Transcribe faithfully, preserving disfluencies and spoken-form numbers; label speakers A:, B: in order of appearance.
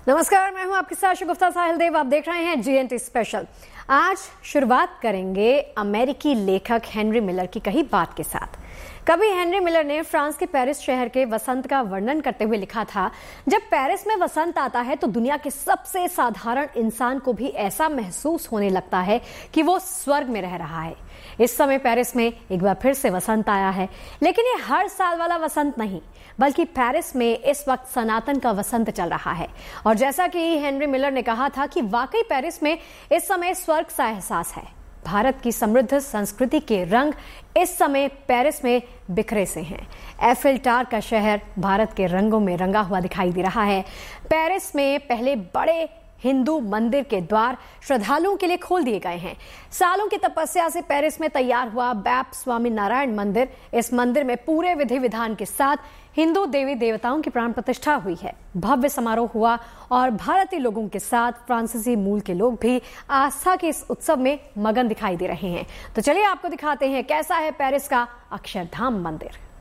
A: नमस्कार, मैं हूं आपके साथ शगुफ्ता साहिल देव। आप देख रहे हैं जीएनटी स्पेशल। आज शुरुआत करेंगे अमेरिकी लेखक हेनरी मिलर की कही बात के साथ। कभी हेनरी मिलर ने फ्रांस के पेरिस शहर के वसंत का वर्णन करते हुए लिखा था, जब पेरिस में वसंत आता है तो दुनिया के सबसे साधारण इंसान को भी ऐसा महसूस होने लगता है कि वो स्वर्ग में रह रहा है। इस समय पेरिस में एक बार फिर से वसंत आया है, लेकिन ये हर साल वाला वसंत नहीं, बल्कि पेरिस में इस वक्त सनातन का वसंत चल रहा है। और जैसा कि हेनरी मिलर ने कहा था कि वाकई पेरिस में इस समय स्वर्ग सा एहसास है। भारत की समृद्ध संस्कृति के रंग इस समय पेरिस में बिखरे से हैं। एफिल टावर का शहर भारत के रंगों में रंगा हुआ दिखाई दे रहा है। पेरिस में पहले बड़े हिंदू मंदिर के द्वार श्रद्धालुओं के लिए खोल दिए गए हैं। सालों की तपस्या से पेरिस में तैयार हुआ बैप स्वामी नारायण मंदिर, इस मंदिर में पूरे विधि विधान के साथ हिंदू देवी देवताओं की प्राण प्रतिष्ठा हुई है। भव्य समारोह हुआ और भारतीय लोगों के साथ फ्रांसीसी मूल के लोग भी आस्था के इस उत्सव में मगन दिखाई दे रहे हैं। तो चलिए आपको दिखाते हैं कैसा है पेरिस का अक्षरधाम मंदिर।